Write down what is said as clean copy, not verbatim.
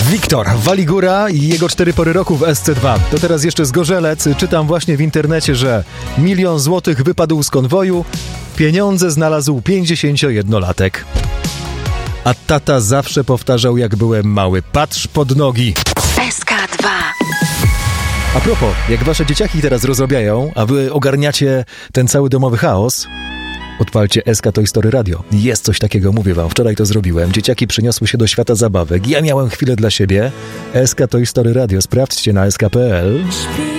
Wiktor Waligura i jego 4 pory roku w SC2. To teraz jeszcze Zgorzelec. Czytam właśnie w internecie, że 1 000 000 złotych wypadł z konwoju. Pieniądze znalazł 51-latek. A tata zawsze powtarzał, jak byłem mały: patrz pod nogi. SK2. A propos, jak wasze dzieciaki teraz rozrabiają, a wy ogarniacie ten cały domowy chaos, odpalcie SK Toy Story Radio. Jest coś takiego, mówię wam. Wczoraj to zrobiłem. Dzieciaki przyniosły się do świata zabawek. Ja miałem chwilę dla siebie. SK Toy Story Radio. Sprawdźcie na sk.pl.